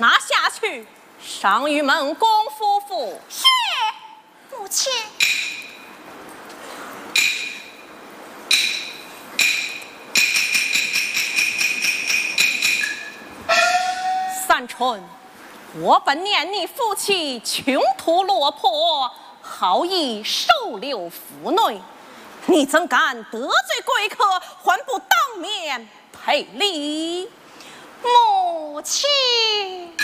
拿下去，上玉门公夫妇。 是，母亲。 三春，我本念你父亲穷途落魄，好意收留妇女，你怎敢得罪贵客，还不当面赔礼？ 母亲。